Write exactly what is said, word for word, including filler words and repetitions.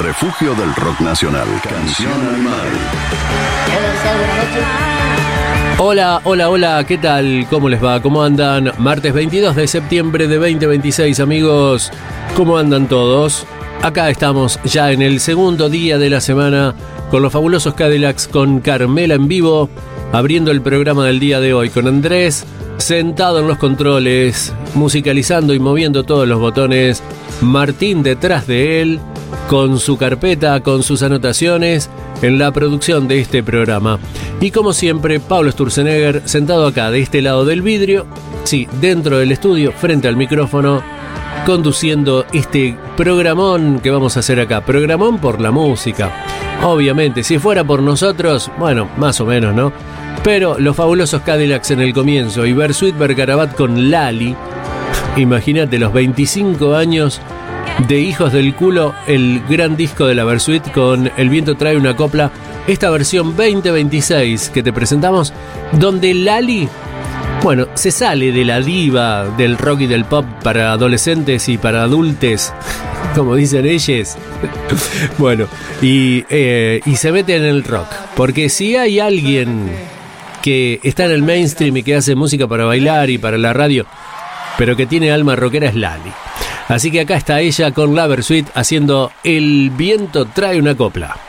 refugio del rock nacional. Canción Animal. Hola, hola, hola, ¿qué tal? ¿Cómo les va? ¿Cómo andan? Martes veintidós de septiembre de veinte veintiséis, amigos. ¿Cómo andan todos? Acá estamos ya en el segundo día de la semana con los fabulosos Cadillacs, con Carmela en vivo, abriendo el programa del día de hoy, con Andrés sentado en los controles, musicalizando y moviendo todos los botones, Martín detrás de él, con su carpeta, con sus anotaciones, en la producción de este programa. Y como siempre, Pablo Sturzenegger, sentado acá de este lado del vidrio, sí, dentro del estudio, frente al micrófono, conduciendo este programón que vamos a hacer acá. Programón por la música. Obviamente, si fuera por nosotros, bueno, más o menos, ¿no? Pero los fabulosos Cadillacs en el comienzo y Bersuit Vergarabat con Lali. Imagínate los veinticinco años de Hijos del Culo, el gran disco de la Bersuit con El viento trae una copla. Esta versión veinte veintiséis que te presentamos, donde Lali, bueno, se sale de la diva del rock y del pop para adolescentes y para adultes, como dicen ellos. Bueno, y, eh, y se mete en el rock. Porque si hay alguien que está en el mainstream y que hace música para bailar y para la radio, pero que tiene alma rockera, es Lali. Así que acá está ella con la Bersuit haciendo El viento trae una copla.